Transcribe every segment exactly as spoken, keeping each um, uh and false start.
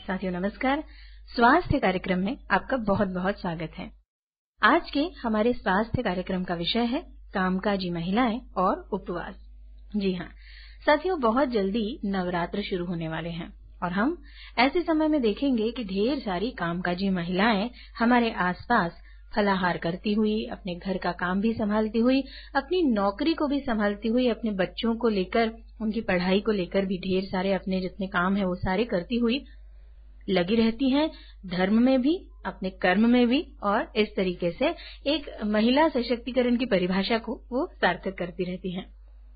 साथियों नमस्कार। स्वास्थ्य कार्यक्रम में आपका बहुत बहुत स्वागत है। आज के हमारे स्वास्थ्य कार्यक्रम का विषय है कामकाजी महिलाएं और उपवास। जी हाँ साथियों, बहुत जल्दी नवरात्र शुरू होने वाले हैं और हम ऐसे समय में देखेंगे कि ढेर सारी कामकाजी महिलाएं हमारे आसपास फलाहार करती हुई, अपने घर का काम भी संभालती हुई, अपनी नौकरी को भी संभालती हुई, अपने बच्चों को लेकर, उनकी पढ़ाई को लेकर भी ढेर सारे अपने जितने काम है वो सारे करती हुई लगी रहती हैं, धर्म में भी, अपने कर्म में भी, और इस तरीके से एक महिला सशक्तिकरण की परिभाषा को वो सार्थक करती रहती हैं।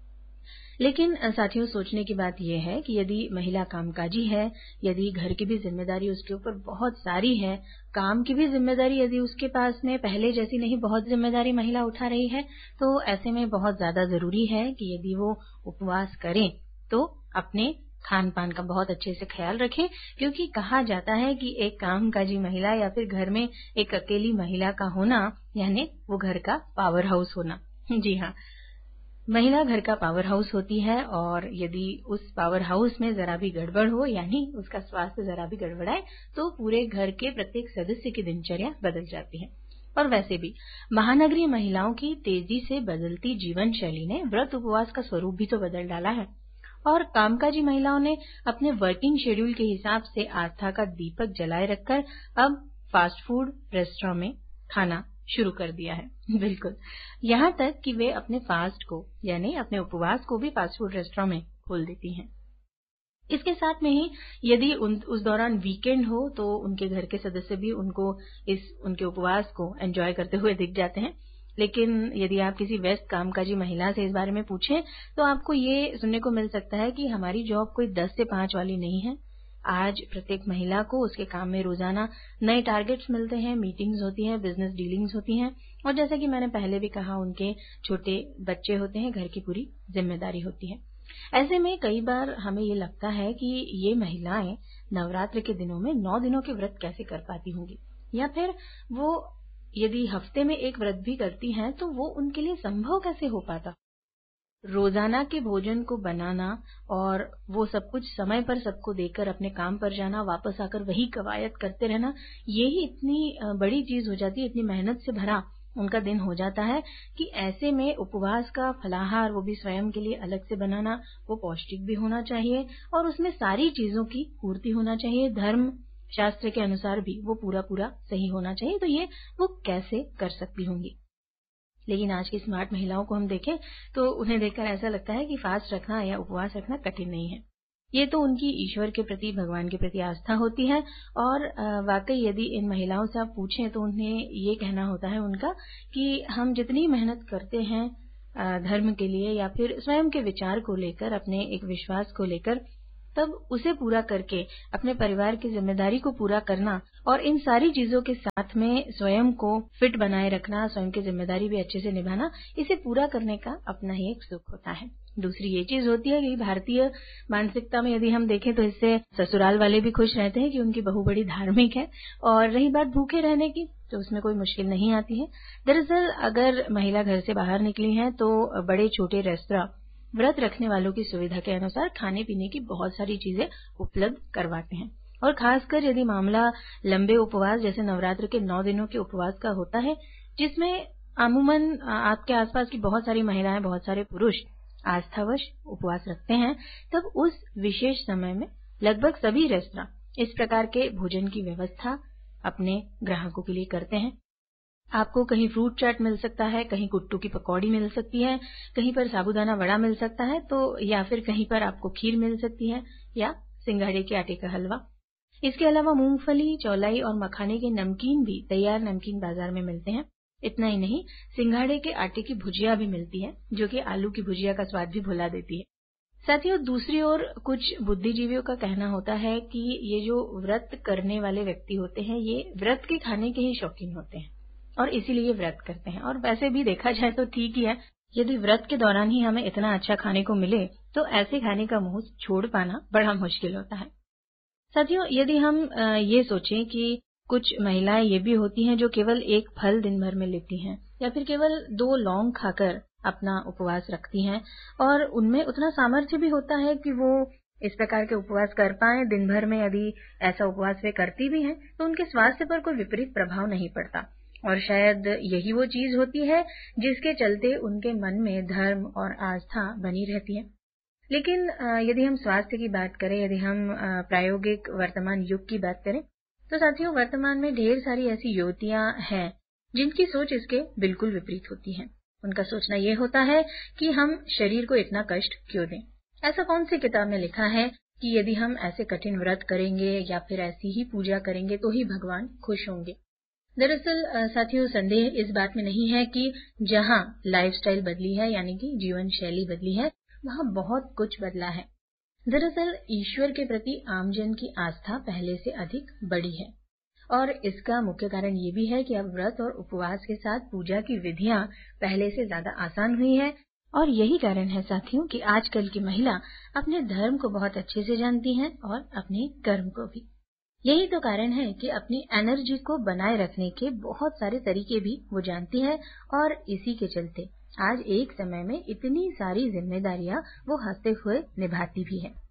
लेकिन साथियों, सोचने की बात यह है कि यदि महिला कामकाजी है, यदि घर की भी जिम्मेदारी उसके ऊपर बहुत सारी है, काम की भी जिम्मेदारी यदि उसके पास में पहले जैसी नहीं बहुत जिम्मेदारी महिला उठा रही है, तो ऐसे में बहुत ज्यादा जरूरी है कि यदि वो उपवास करें तो अपने खान पान का बहुत अच्छे से ख्याल रखें, क्योंकि कहा जाता है कि एक कामकाजी महिला या फिर घर में एक अकेली महिला का होना यानी वो घर का पावर हाउस होना। जी हाँ, महिला घर का पावर हाउस होती है और यदि उस पावर हाउस में जरा भी गड़बड़ हो यानी उसका स्वास्थ्य जरा भी गड़बड़ाए तो पूरे घर के प्रत्येक सदस्य की दिनचर्या बदल जाती है। और वैसे भी महानगरीय महिलाओं की तेजी से बदलती जीवन शैली ने व्रत उपवास का स्वरूप भी तो बदल डाला है और कामकाजी महिलाओं ने अपने वर्किंग शेड्यूल के हिसाब से आस्था का दीपक जलाए रखकर अब फास्ट फूड रेस्टोरेंट में खाना शुरू कर दिया है। बिल्कुल, यहाँ तक कि वे अपने फास्ट को यानी अपने उपवास को भी फास्ट फूड रेस्टोरेंट में खोल देती हैं। इसके साथ में ही यदि उन, उस दौरान वीकेंड हो तो उनके घर के सदस्य भी उनको इस उनके उपवास को एंजॉय करते हुए दिख जाते हैं। लेकिन यदि आप किसी व्यस्त कामकाजी महिला से इस बारे में पूछें तो आपको ये सुनने को मिल सकता है कि हमारी जॉब कोई दस से पांच वाली नहीं है। आज प्रत्येक महिला को उसके काम में रोजाना नए टारगेट्स मिलते हैं, मीटिंग्स होती हैं, बिजनेस डीलिंग्स होती हैं और जैसा कि मैंने पहले भी कहा, उनके छोटे बच्चे होते हैं, घर की पूरी जिम्मेदारी होती है। ऐसे में कई बार हमें ये लगता है कि ये महिलाएं नवरात्र के दिनों में नौ दिनों के व्रत कैसे कर पाती होंगी, या फिर वो यदि हफ्ते में एक व्रत भी करती हैं तो वो उनके लिए संभव कैसे हो पाता। रोजाना के भोजन को बनाना और वो सब कुछ समय पर सबको देकर अपने काम पर जाना, वापस आकर वही कवायद करते रहना, ये ही इतनी बड़ी चीज हो जाती है, इतनी मेहनत से भरा उनका दिन हो जाता है कि ऐसे में उपवास का फलाहार वो भी स्वयं के लिए अलग से बनाना, वो पौष्टिक भी होना चाहिए और उसमें सारी चीजों की पूर्ति होना चाहिए, धर्म शास्त्र के अनुसार भी वो पूरा पूरा सही होना चाहिए। तो ये वो कैसे कर सकती होंगी। लेकिन आज की स्मार्ट महिलाओं को हम देखें तो उन्हें देखकर ऐसा लगता है कि फास्ट रखना या उपवास रखना कठिन नहीं है। ये तो उनकी ईश्वर के प्रति, भगवान के प्रति आस्था होती है और वाकई यदि इन महिलाओं से आप पूछें तो उन्हें ये कहना होता है उनका कि हम जितनी मेहनत करते हैं धर्म के लिए या फिर स्वयं के विचार को लेकर, अपने एक विश्वास को लेकर, तब उसे पूरा करके अपने परिवार की जिम्मेदारी को पूरा करना और इन सारी चीजों के साथ में स्वयं को फिट बनाए रखना, स्वयं की जिम्मेदारी भी अच्छे से निभाना, इसे पूरा करने का अपना ही एक सुख होता है। दूसरी ये चीज होती है कि भारतीय मानसिकता में यदि हम देखें तो इससे ससुराल वाले भी खुश रहते हैं कि उनकी बहू बड़ी धार्मिक है। और रही बात भूखे रहने की, तो उसमें कोई मुश्किल नहीं आती है। दरअसल अगर महिला घर से बाहर निकली है तो बड़े छोटे रेस्तरां व्रत रखने वालों की सुविधा के अनुसार खाने पीने की बहुत सारी चीजें उपलब्ध करवाते हैं। और खासकर यदि मामला लंबे उपवास जैसे नवरात्र के नौ दिनों के उपवास का होता है, जिसमें अमूमन आपके आसपास की बहुत सारी महिलाएं, बहुत सारे पुरुष आस्थावश उपवास रखते हैं, तब उस विशेष समय में लगभग सभी रेस्तरां इस प्रकार के भोजन की व्यवस्था अपने ग्राहकों के लिए करते हैं। आपको कहीं फ्रूट चाट मिल सकता है, कहीं कुट्टू की पकौड़ी मिल सकती है, कहीं पर साबूदाना वड़ा मिल सकता है, तो या फिर कहीं पर आपको खीर मिल सकती है या सिंघाड़े के आटे का हलवा। इसके अलावा मूंगफली, चौलाई और मखाने के नमकीन भी तैयार नमकीन बाजार में मिलते हैं। इतना ही नहीं, सिंघाड़े के आटे की भुजिया भी मिलती है, जो कि आलू की भुजिया का स्वाद भी भुला देती है। साथियों, दूसरी ओर कुछ बुद्धिजीवियों का कहना होता है कि ये जो व्रत करने वाले व्यक्ति होते हैं, ये व्रत के खाने के ही शौकीन होते हैं और इसीलिए व्रत करते हैं। और वैसे भी देखा जाए तो ठीक ही है, यदि व्रत के दौरान ही हमें इतना अच्छा खाने को मिले तो ऐसे खाने का मुंह छोड़ पाना बड़ा मुश्किल होता है। साथियों, यदि हम ये सोचें कि कुछ महिलाएं ये भी होती हैं जो केवल एक फल दिन भर में लेती हैं या फिर केवल दो लौंग खाकर अपना उपवास रखती हैं और उनमें उतना सामर्थ्य भी होता है कि वो इस प्रकार के उपवास कर पाएं दिन भर में, यदि ऐसा उपवास वे करती भी हैं तो उनके स्वास्थ्य पर कोई विपरीत प्रभाव नहीं पड़ता। और शायद यही वो चीज होती है जिसके चलते उनके मन में धर्म और आस्था बनी रहती है। लेकिन यदि हम स्वास्थ्य की बात करें, यदि हम प्रायोगिक वर्तमान युग की बात करें, तो साथियों वर्तमान में ढेर सारी ऐसी युवतियां हैं जिनकी सोच इसके बिल्कुल विपरीत होती है। उनका सोचना यह होता है कि हम शरीर को इतना कष्ट क्यों दें। ऐसा कौन सी किताब में लिखा है कि यदि हम ऐसे कठिन व्रत करेंगे या फिर ऐसी ही पूजा करेंगे तो ही भगवान खुश होंगे। दरअसल साथियों संदेह इस बात में नहीं है कि जहां लाइफस्टाइल बदली है, यानी कि जीवन शैली बदली है, वहां बहुत कुछ बदला है। दरअसल ईश्वर के प्रति आमजन की आस्था पहले से अधिक बड़ी है और इसका मुख्य कारण ये भी है कि अब व्रत और उपवास के साथ पूजा की विधियां पहले से ज्यादा आसान हुई है। और यही कारण है साथियों कि आजकल की महिला अपने धर्म को बहुत अच्छे से जानती हैं और अपने कर्म को भी। यही तो कारण है कि अपनी एनर्जी को बनाए रखने के बहुत सारे तरीके भी वो जानती है और इसी के चलते आज एक समय में इतनी सारी जिम्मेदारियां वो हंसते हुए निभाती भी है।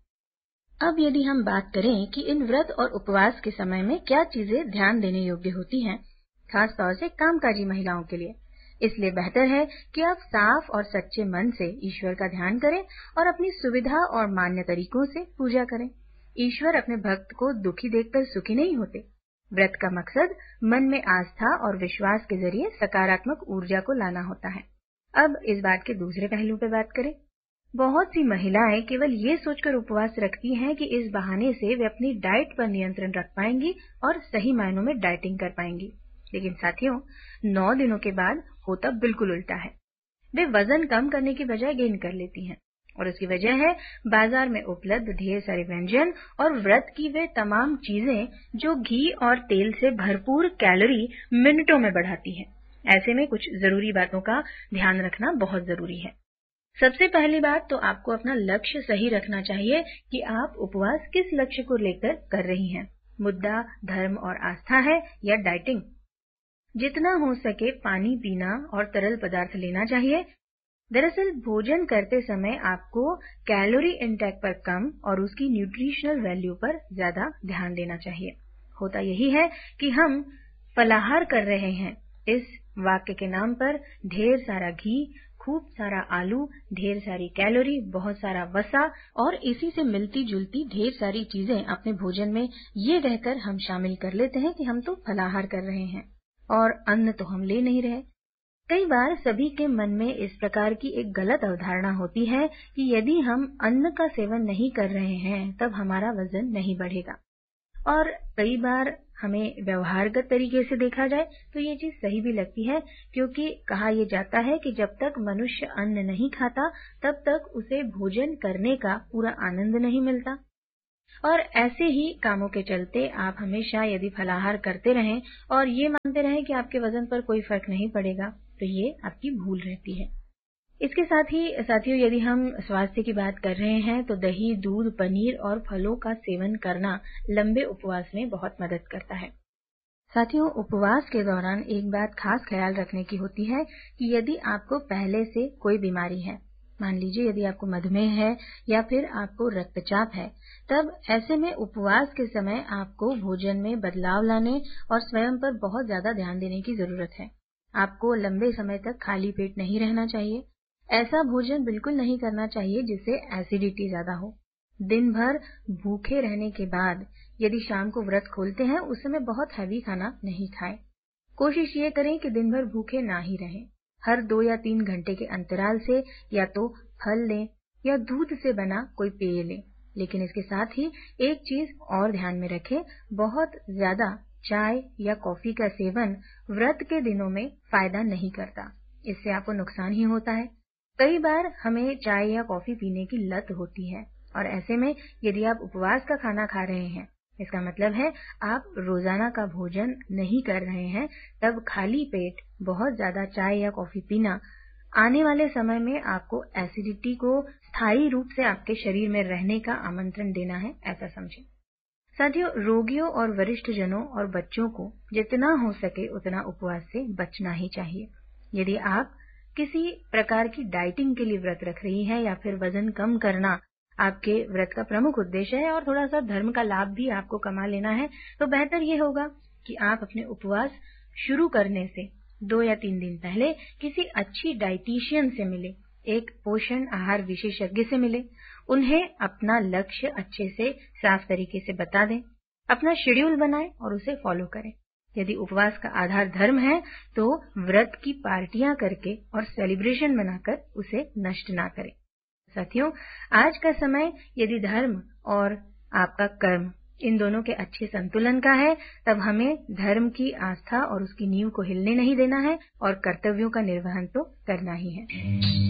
अब यदि हम बात करें कि इन व्रत और उपवास के समय में क्या चीजें ध्यान देने योग्य होती हैं, खास तौर से कामकाजी महिलाओं के लिए, इसलिए बेहतर है कि आप साफ और सच्चे मन से ईश्वर का ध्यान करें और अपनी सुविधा और मान्य तरीकों से पूजा करें। ईश्वर अपने भक्त को दुखी देखकर सुखी नहीं होते। व्रत का मकसद मन में आस्था और विश्वास के जरिए सकारात्मक ऊर्जा को लाना होता है। अब इस बात के दूसरे पहलू पर बात करें। बहुत सी महिलाएं केवल ये सोचकर उपवास रखती हैं कि इस बहाने से वे अपनी डाइट पर नियंत्रण रख पाएंगी और सही मायनों में डाइटिंग कर पाएंगी। लेकिन साथियों, नौ दिनों के बाद होता बिल्कुल उल्टा है। वे वजन कम करने की बजाय गेन कर लेती हैं और उसकी वजह है बाजार में उपलब्ध ढेर सारे व्यंजन और व्रत की वे तमाम चीजें जो घी और तेल से भरपूर कैलोरी मिनटों में बढ़ाती हैं। ऐसे में कुछ जरूरी बातों का ध्यान रखना बहुत जरूरी है। सबसे पहली बात तो आपको अपना लक्ष्य सही रखना चाहिए कि आप उपवास किस लक्ष्य को लेकर कर रही हैं। मुद्दा धर्म और आस्था है या डाइटिंग। जितना हो सके पानी पीना और तरल पदार्थ लेना चाहिए। दरअसल भोजन करते समय आपको कैलोरी इंटेक पर कम और उसकी न्यूट्रिशनल वैल्यू पर ज्यादा ध्यान देना चाहिए। होता यही है कि हम फलाहार कर रहे हैं, इस वाक्य के नाम पर ढेर सारा घी, खूब सारा आलू, ढेर सारी कैलोरी, बहुत सारा वसा और इसी से मिलती जुलती ढेर सारी चीजें अपने भोजन में ये कहकर हम शामिल कर लेते हैं कि हम तो फलाहार कर रहे हैं और अन्न तो हम ले नहीं रहे। कई बार सभी के मन में इस प्रकार की एक गलत अवधारणा होती है कि यदि हम अन्न का सेवन नहीं कर रहे हैं तब हमारा वजन नहीं बढ़ेगा। और कई बार हमें व्यवहारगत तरीके से देखा जाए तो ये चीज सही भी लगती है, क्योंकि कहा यह जाता है कि जब तक मनुष्य अन्न नहीं खाता तब तक उसे भोजन करने का पूरा आनंद नहीं मिलता। और ऐसे ही कामों के चलते आप हमेशा यदि फलाहार करते रहें और ये मानते रहें कि आपके वजन पर कोई फर्क नहीं पड़ेगा तो ये आपकी भूल रहती है। इसके साथ ही साथियों, यदि हम स्वास्थ्य की बात कर रहे हैं तो दही, दूध, पनीर और फलों का सेवन करना लंबे उपवास में बहुत मदद करता है। साथियों, उपवास के दौरान एक बात खास ख्याल रखने की होती है कि यदि आपको पहले से कोई बीमारी है, मान लीजिए यदि आपको मधुमेह है या फिर आपको रक्तचाप है, तब ऐसे में उपवास के समय आपको भोजन में बदलाव लाने और स्वयं पर बहुत ज्यादा ध्यान देने की जरूरत है। आपको लंबे समय तक खाली पेट नहीं रहना चाहिए। ऐसा भोजन बिल्कुल नहीं करना चाहिए जिससे एसिडिटी ज्यादा हो। दिन भर भूखे रहने के बाद यदि शाम को व्रत खोलते हैं उस समय बहुत हैवी खाना नहीं खाएं। कोशिश ये करें कि दिन भर भूखे ना ही रहें। हर दो या तीन घंटे के अंतराल से या तो फल लें या दूध से बना कोई पेय लें। लेकिन इसके साथ ही एक चीज और ध्यान में रखें, बहुत ज्यादा चाय या कॉफी का सेवन व्रत के दिनों में फायदा नहीं करता। इससे आपको नुकसान ही होता है। कई बार हमें चाय या कॉफी पीने की लत होती है और ऐसे में यदि आप उपवास का खाना खा रहे हैं, इसका मतलब है आप रोजाना का भोजन नहीं कर रहे हैं, तब खाली पेट बहुत ज्यादा चाय या कॉफी पीना आने वाले समय में आपको एसिडिटी को स्थायी रूप से आपके शरीर में रहने का आमंत्रण देना है, ऐसा समझें। साथियों, रोगियों और वरिष्ठ जनों और बच्चों को जितना हो सके उतना उपवास से बचना ही चाहिए। यदि आप किसी प्रकार की डाइटिंग के लिए व्रत रख रही हैं या फिर वजन कम करना आपके व्रत का प्रमुख उद्देश्य है और थोड़ा सा धर्म का लाभ भी आपको कमा लेना है, तो बेहतर ये होगा कि आप अपने उपवास शुरू करने से दो या तीन दिन पहले किसी अच्छी डाइटिशियन से मिले, एक पोषण आहार विशेषज्ञ से मिले, उन्हें अपना लक्ष्य अच्छे से साफ तरीके से बता दें, अपना शेड्यूल बनाएं और उसे फॉलो करें। यदि उपवास का आधार धर्म है तो व्रत की पार्टियां करके और सेलिब्रेशन मनाकर उसे नष्ट ना करें। साथियों, आज का समय यदि धर्म और आपका कर्म इन दोनों के अच्छे संतुलन का है, तब हमें धर्म की आस्था और उसकी नींव को हिलने नहीं देना है और कर्तव्यों का निर्वहन तो करना ही है।